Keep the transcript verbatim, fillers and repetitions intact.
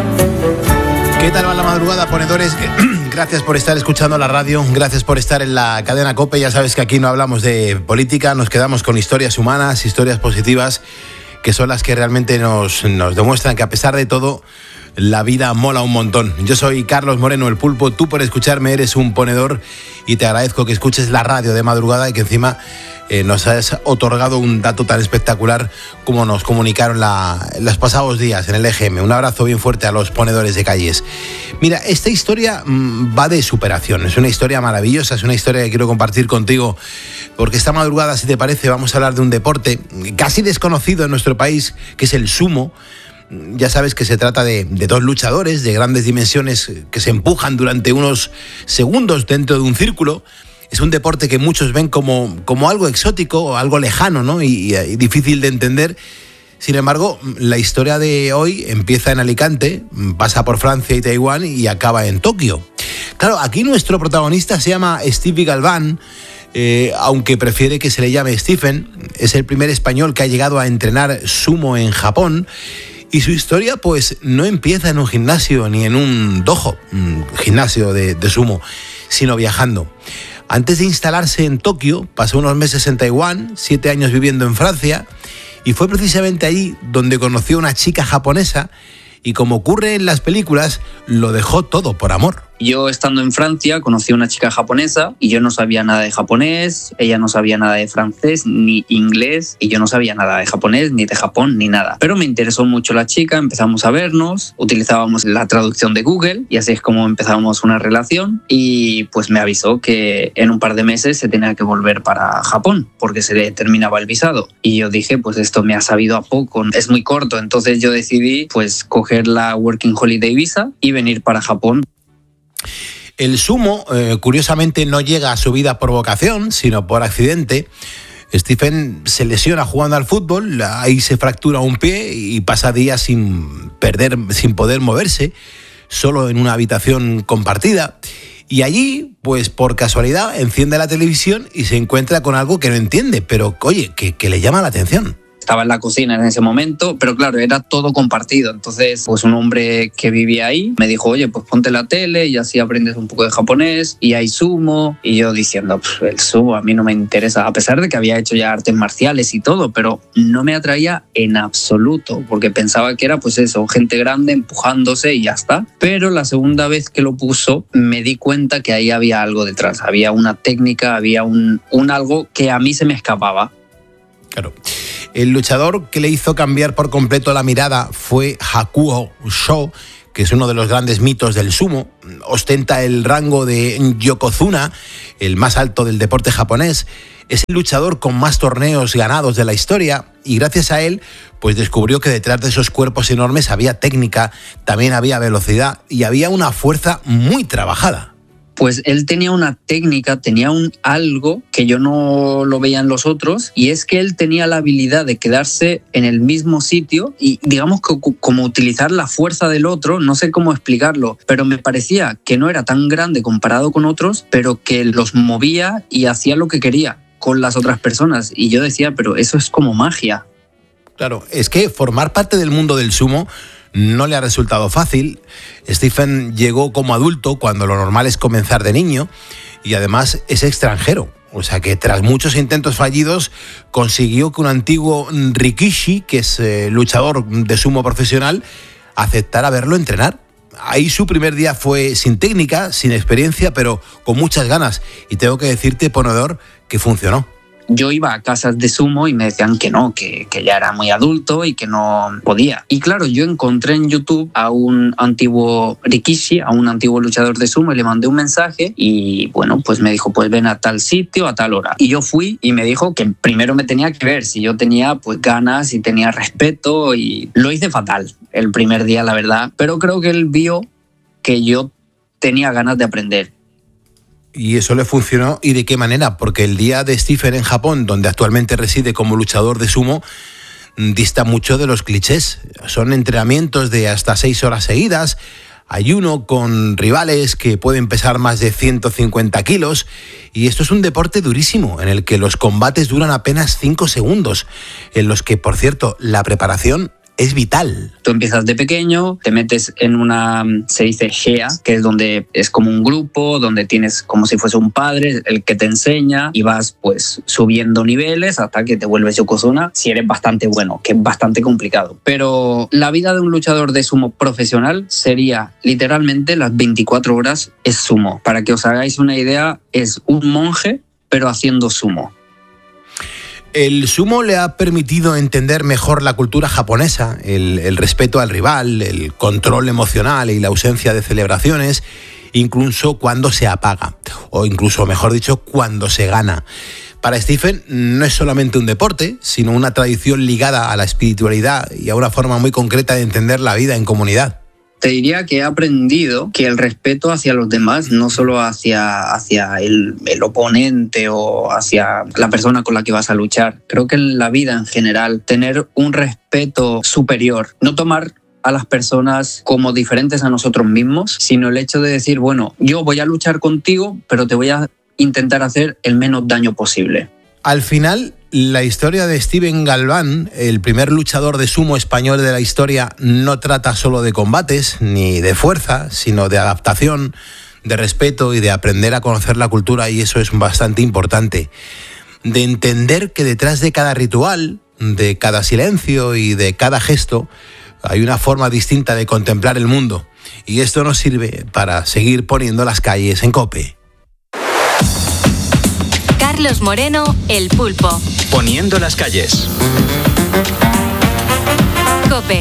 ¿Qué tal va la madrugada, ponedores? Gracias por estar escuchando la radio, gracias por estar en la cadena COPE. Ya sabes que aquí no hablamos de política, nos quedamos con historias humanas, historias positivas, que son las que realmente nos, nos demuestran que a pesar de todo, la vida mola un montón. Yo soy Carlos Moreno, el Pulpo, tú por escucharme eres un ponedor y te agradezco que escuches la radio de madrugada y que encima eh, nos has otorgado un dato tan espectacular como nos comunicaron la, los pasados días en el E G M. Un abrazo bien fuerte a los ponedores de calles. Mira, esta historia mmm, va de superación, es una historia maravillosa, es una historia que quiero compartir contigo porque esta madrugada, si te parece, vamos a hablar de un deporte casi desconocido en nuestro país, que es el sumo. Ya sabes que se trata de, de dos luchadores de grandes dimensiones que se empujan durante unos segundos dentro de un círculo. Es un deporte que muchos ven como, como algo exótico o algo lejano, ¿no? y, y difícil de entender. Sin embargo, la historia de hoy empieza en Alicante, pasa por Francia y Taiwán y acaba en Tokio. Claro, aquí nuestro protagonista se llama Stevie Galván, eh, aunque prefiere que se le llame Stephen. Es el primer español que ha llegado a entrenar sumo en Japón. Y su historia pues no empieza en un gimnasio ni en un dojo, un gimnasio de, de sumo, sino viajando. Antes de instalarse en Tokio, pasó unos meses en Taiwán, siete años viviendo en Francia, y fue precisamente allí donde conoció a una chica japonesa y, como ocurre en las películas, lo dejó todo por amor. Yo, estando en Francia, conocí a una chica japonesa y yo no sabía nada de japonés, ella no sabía nada de francés ni inglés y yo no sabía nada de japonés ni de Japón ni nada. Pero me interesó mucho la chica, empezamos a vernos, utilizábamos la traducción de Google y así es como empezamos una relación y pues me avisó que en un par de meses se tenía que volver para Japón porque se le terminaba el visado. Y yo dije, pues esto me ha sabido a poco, es muy corto, entonces yo decidí pues coger la Working Holiday Visa y venir para Japón. El sumo, eh, curiosamente, no llega a su vida por vocación, sino por accidente. Stephen se lesiona jugando al fútbol, ahí se fractura un pie y pasa días sin perder, sin poder moverse, solo en una habitación compartida. Y allí, pues por casualidad, enciende la televisión y se encuentra con algo que no entiende, pero oye, que, que le llama la atención. Estaba en la cocina en ese momento, pero claro, era todo compartido. Entonces, pues un hombre que vivía ahí me dijo, oye, pues ponte la tele y así aprendes un poco de japonés y hay sumo. Y yo diciendo, el sumo a mí no me interesa, a pesar de que había hecho ya artes marciales y todo, pero no me atraía en absoluto, porque pensaba que era pues eso, gente grande empujándose y ya está. Pero la segunda vez que lo puso, me di cuenta que ahí había algo detrás, había una técnica, había un, un algo que a mí se me escapaba. Claro. El luchador que le hizo cambiar por completo la mirada fue Hakuo Sho, que es uno de los grandes mitos del sumo. Ostenta el rango de Yokozuna, el más alto del deporte japonés. Es el luchador con más torneos ganados de la historia y gracias a él pues descubrió que detrás de esos cuerpos enormes había técnica, también había velocidad y había una fuerza muy trabajada. Pues él tenía una técnica, tenía un algo que yo no lo veía en los otros, y es que él tenía la habilidad de quedarse en el mismo sitio y digamos que como utilizar la fuerza del otro, no sé cómo explicarlo, pero me parecía que no era tan grande comparado con otros, pero que los movía y hacía lo que quería con las otras personas. Y yo decía, pero eso es como magia. Claro, es que formar parte del mundo del sumo no le ha resultado fácil. Stephen llegó como adulto cuando lo normal es comenzar de niño y además es extranjero. O sea que tras muchos intentos fallidos consiguió que un antiguo Rikishi, que es eh, luchador de sumo profesional, aceptara verlo entrenar. Ahí su primer día fue sin técnica, sin experiencia, pero con muchas ganas. Y tengo que decirte, ponedor, que funcionó. Yo iba a casas de sumo y me decían que no, que, que ya era muy adulto y que no podía. Y claro, yo encontré en YouTube a un antiguo Rikishi, a un antiguo luchador de sumo, y le mandé un mensaje y bueno, pues me dijo, pues ven a tal sitio a tal hora. Y yo fui y me dijo que primero me tenía que ver si yo tenía pues ganas y tenía respeto, y lo hice fatal el primer día, la verdad. Pero creo que él vio que yo tenía ganas de aprender. Y eso le funcionó. ¿Y de qué manera? Porque el día de Stephen en Japón, donde actualmente reside como luchador de sumo, dista mucho de los clichés. Son entrenamientos de hasta seis horas seguidas, ayuno con rivales que pueden pesar más de ciento cincuenta kilos, y esto es un deporte durísimo en el que los combates duran apenas cinco segundos, en los que, por cierto, la preparación es vital. Tú empiezas de pequeño, te metes en una, se dice gea, que es donde es como un grupo, donde tienes como si fuese un padre, el que te enseña, y vas pues subiendo niveles hasta que te vuelves yokozuna, si eres bastante bueno, que es bastante complicado. Pero la vida de un luchador de sumo profesional sería literalmente las veinticuatro horas es sumo. Para que os hagáis una idea, es un monje, pero haciendo sumo. El sumo le ha permitido entender mejor la cultura japonesa, el, el respeto al rival, el control emocional y la ausencia de celebraciones, incluso cuando se apaga, o incluso, mejor dicho, cuando se gana. Para Stephen no es solamente un deporte, sino una tradición ligada a la espiritualidad y a una forma muy concreta de entender la vida en comunidad. Te diría que he aprendido que el respeto hacia los demás, no solo hacia, hacia el, el oponente o hacia la persona con la que vas a luchar. Creo que en la vida en general, tener un respeto superior, no tomar a las personas como diferentes a nosotros mismos, sino el hecho de decir, bueno, yo voy a luchar contigo, pero te voy a intentar hacer el menos daño posible. Al final, la historia de Steven Galván, el primer luchador de sumo español de la historia, no trata solo de combates ni de fuerza, sino de adaptación, de respeto y de aprender a conocer la cultura, y eso es bastante importante. De entender que detrás de cada ritual, de cada silencio y de cada gesto, hay una forma distinta de contemplar el mundo. Y esto nos sirve para seguir poniendo las calles en COPE. Carlos Moreno, El Pulpo. Poniendo las calles. COPE.